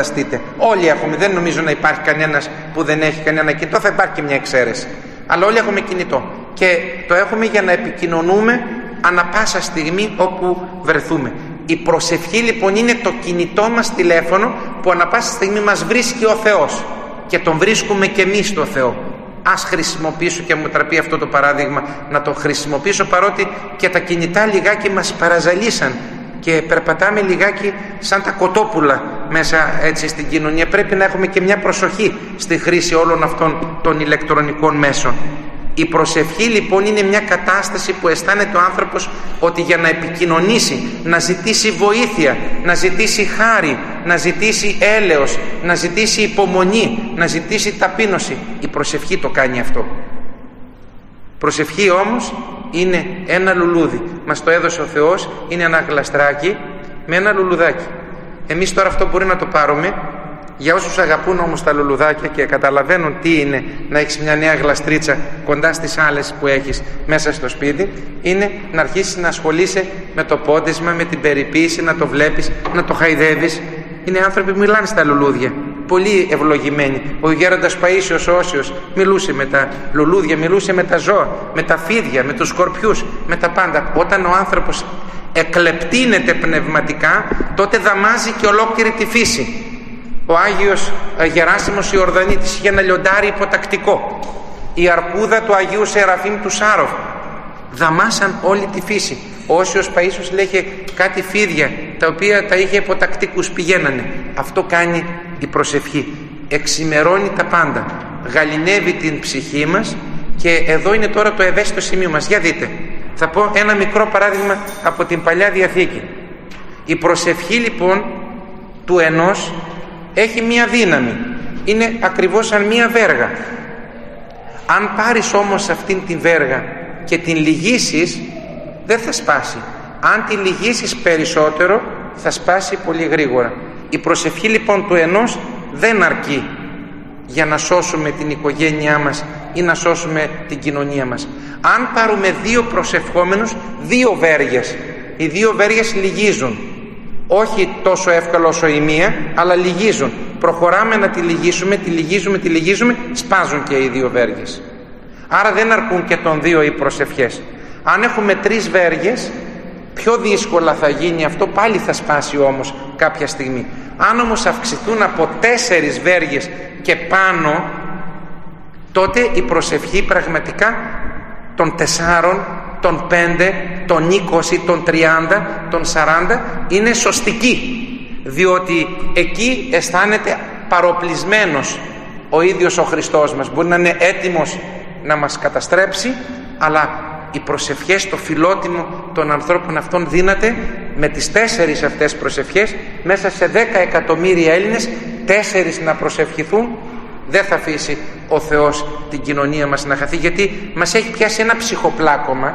Όλοι έχουμε, δεν νομίζω να υπάρχει κανένας που δεν έχει κανένα κινητό, θα υπάρχει και μια εξαίρεση. Αλλά όλοι έχουμε κινητό και το έχουμε για να επικοινωνούμε ανα πάσα στιγμή όπου βρεθούμε. Η προσευχή λοιπόν είναι το κινητό μας τηλέφωνο που ανα πάσα στιγμή μας βρίσκει ο Θεός και τον βρίσκουμε και εμείς το Θεό. Ας χρησιμοποιήσω, και μου τραπεί αυτό το παράδειγμα να το χρησιμοποιήσω, παρότι και τα κινητά λιγάκι μας παραζαλίσαν και περπατάμε λιγάκι σαν τα κοτόπουλα μέσα έτσι στην κοινωνία. Πρέπει να έχουμε και μια προσοχή στη χρήση όλων αυτών των ηλεκτρονικών μέσων. Η προσευχή λοιπόν είναι μια κατάσταση που αισθάνεται ο άνθρωπος ότι για να επικοινωνήσει, να ζητήσει βοήθεια, να ζητήσει χάρη, να ζητήσει έλεος, να ζητήσει υπομονή, να ζητήσει ταπείνωση, η προσευχή το κάνει αυτό. Προσευχή όμως είναι ένα λουλούδι, μας το έδωσε ο Θεός, είναι ένα γλαστράκι με ένα λουλουδάκι. Εμείς τώρα αυτό μπορεί να το πάρουμε. Για όσους αγαπούν όμως τα λουλουδάκια και καταλαβαίνουν τι είναι να έχεις μια νέα γλαστρίτσα κοντά στις άλλες που έχεις μέσα στο σπίτι, είναι να αρχίσεις να ασχολείσαι με το πόντισμα, με την περιποίηση, να το βλέπεις, να το χαϊδεύεις. Είναι άνθρωποι που μιλάνε στα λουλούδια, πολύ ευλογημένοι. Ο γέροντας Παΐσιος Όσιος μιλούσε με τα λουλούδια, μιλούσε με τα ζώα, με τα φίδια, με τους σκορπιούς, με τα πάντα. Όταν ο άνθρωπος εκλεπτύνεται πνευματικά, τότε δαμάζει και ολόκληρη τη φύση. Ο Άγιος Γεράσιμος Ιορδανήτης είχε ένα λιοντάρι υποτακτικό. Η αρκούδα του Αγίου Σεραφείμ του Σάροφ δαμάσαν όλη τη φύση. Ο Όσιος Παΐσιος λέγε κάτι φίδια τα οποία τα είχε υποτακτικούς, πηγαίνανε. Αυτό κάνει η προσευχή. Εξημερώνει τα πάντα, γαληνεύει την ψυχή μας. Και εδώ είναι τώρα το ευαίσθητο σημείο μας. Για δείτε, θα πω ένα μικρό παράδειγμα από την Παλιά Διαθήκη. Η προσευχή λοιπόν του ενός έχει μία δύναμη, είναι ακριβώς σαν μία βέργα. Αν πάρεις όμως αυτήν την βέργα και την λυγίσεις, δεν θα σπάσει. Αν την λυγίσεις περισσότερο, θα σπάσει πολύ γρήγορα. Η προσευχή λοιπόν του ενός δεν αρκεί για να σώσουμε την οικογένειά μας ή να σώσουμε την κοινωνία μας. Αν πάρουμε δύο προσευχόμενους, δύο βέργες, οι δύο βέργες λυγίζουν. Όχι τόσο εύκολο όσο η μία, αλλά λυγίζουν. Προχωράμε να τη λυγίζουμε, σπάζουν και οι δύο βέργες. Άρα δεν αρκούν και των δύο οι προσευχές. Αν έχουμε τρεις βέργες, πιο δύσκολα θα γίνει αυτό, πάλι θα σπάσει όμως κάποια στιγμή. Αν όμως αυξηθούν από 4 βέργες και πάνω, τότε η προσευχή πραγματικά των 4, των 5, των 20, των 30, των 40 είναι σωστική, διότι εκεί αισθάνεται παροπλισμένος ο ίδιος ο Χριστός μας. Μπορεί να είναι έτοιμος να μας καταστρέψει, αλλά οι προσευχές, το φιλότιμο των ανθρώπων αυτών δύναται με τις 4 αυτές προσευχές, μέσα σε 10 εκατομμύρια Έλληνες 4 να προσευχηθούν, δεν θα αφήσει ο Θεός την κοινωνία μας να χαθεί, γιατί μας έχει πιάσει ένα ψυχοπλάκωμα.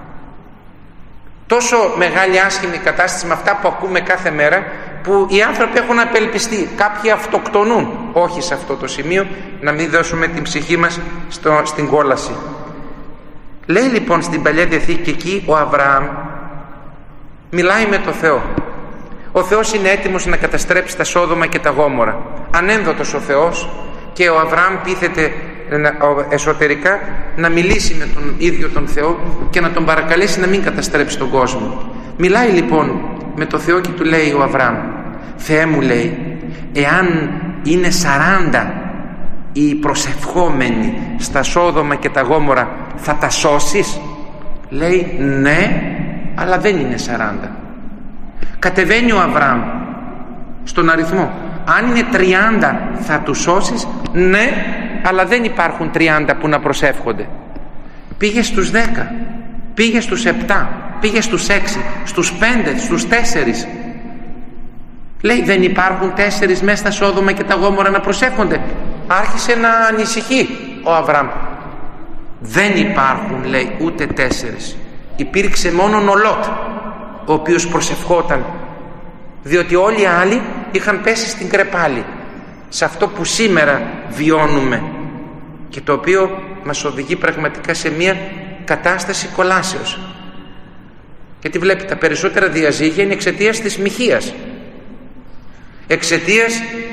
Τόσο μεγάλη άσχημη κατάσταση με αυτά που ακούμε κάθε μέρα, που οι άνθρωποι έχουν απελπιστεί, κάποιοι αυτοκτονούν. Όχι σε αυτό το σημείο, να μην δώσουμε την ψυχή μας στην κόλαση. Λέει λοιπόν στην Παλιά Διαθήκη, και εκεί ο Αβραάμ μιλάει με το Θεό. Ο Θεός είναι έτοιμος να καταστρέψει τα Σόδομα και τα Γόμορα. Ανένδοτος ο Θεός, και ο Αβραάμ πείθεται εσωτερικά να μιλήσει με τον ίδιο τον Θεό και να τον παρακαλέσει να μην καταστρέψει τον κόσμο. Μιλάει λοιπόν με το Θεό και του λέει ο Αβραάμ, Θεέ μου, λέει, εάν είναι 40 οι προσευχόμενοι στα Σόδομα και τα Γόμορα, θα τα σώσεις? Λέει ναι, αλλά δεν είναι 40. Κατεβαίνει ο Αβραάμ στον αριθμό. Αν είναι 30 θα τους σώσεις? Ναι, αλλά δεν υπάρχουν 30 που να προσεύχονται. Πήγε στους 10, πήγε στους 7, πήγε στους 6, στους 5, στους 4. Λέει δεν υπάρχουν 4 μέσα στα Σόδομα και τα Γόμορα να προσεύχονται? Άρχισε να ανησυχεί ο Αβραάμ. Δεν υπάρχουν, λέει, ούτε 4. Υπήρξε μόνον ο Λότ, ο οποίος προσευχόταν, διότι όλοι οι άλλοι είχαν πέσει στην κρεπάλη, σε αυτό που σήμερα βιώνουμε και το οποίο μας οδηγεί πραγματικά σε μια κατάσταση κολάσεως. Γιατί βλέπετε, τα περισσότερα διαζύγια είναι εξαιτίας της μοιχείας, εξαιτίας